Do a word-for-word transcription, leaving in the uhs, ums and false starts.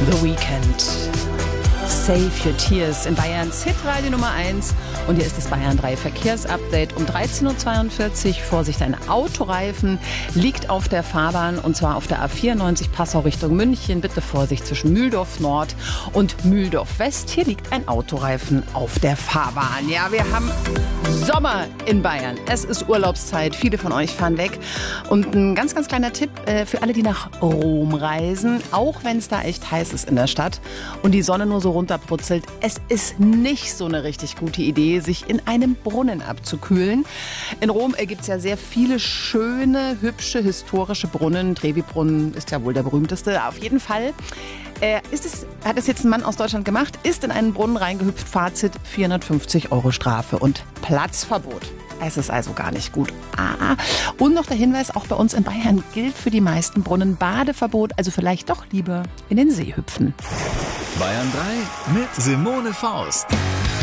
The Weekend. Save Your Tears in Bayerns Hitradio Nummer eins. Und hier ist das Bayern drei Verkehrsupdate um dreizehn Uhr zweiundvierzig. Vorsicht, ein Autoreifen liegt auf der Fahrbahn und zwar auf der A vierundneunzig Passau Richtung München. Bitte Vorsicht zwischen Mühldorf Nord und Mühldorf West. Hier liegt ein Autoreifen auf der Fahrbahn. Ja, wir haben Sommer in Bayern. Es ist Urlaubszeit. Viele von euch fahren weg. Und ein ganz, ganz kleiner Tipp äh, für alle, die nach Rom reisen. Auch wenn es da echt heiß ist in der Stadt und die Sonne nur so runterbrutzelt. Es ist nicht so eine richtig gute Idee, sich in einem Brunnen abzukühlen. In Rom gibt es ja sehr viele schöne, hübsche, historische Brunnen. Trevi-Brunnen ist ja wohl der berühmteste. Auf jeden Fall äh, ist es, hat es jetzt ein Mann aus Deutschland gemacht, ist in einen Brunnen reingehüpft. Fazit: vierhundertfünfzig Euro Strafe und Platzverbot. Es ist also gar nicht gut. Ah, und noch der Hinweis, auch bei uns in Bayern gilt für die meisten Brunnen Badeverbot. Also vielleicht doch lieber in den See hüpfen. Bayern drei mit Simone Faust.